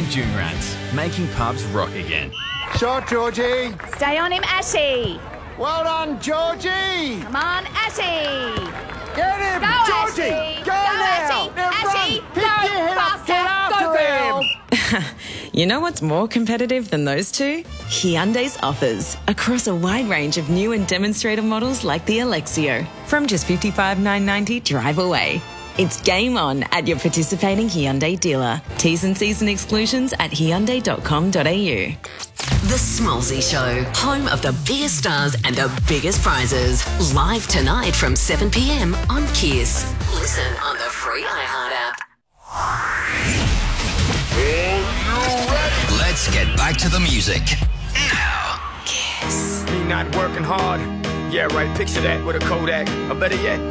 and June Rats, making pubs rock again. Shot, Georgie. Stay on him, Ashy. Well done, Georgie. Come on, Ashy. Get him, Go, Georgie. Ashy. Go now. Ashy. Now Ashy. run. Pick Go, your head up. faster. Get after Go, girl. him. You know what's more competitive than those two? Hyundai's offers across a wide range of new and demonstrator models like the Alexio. From just $55,990 drive away. It's game on at your participating Hyundai dealer. T's and C's and exclusions at hyundai.com.au. The Smallsy Show, home of the biggest stars and the biggest prizes. Live tonight from 7 p.m. on Kiss. Listen on the free iHeart app. Let's get back to the music. Now. Kiss. Me not working hard. Yeah, right, picture that with a Kodak. Or better yet,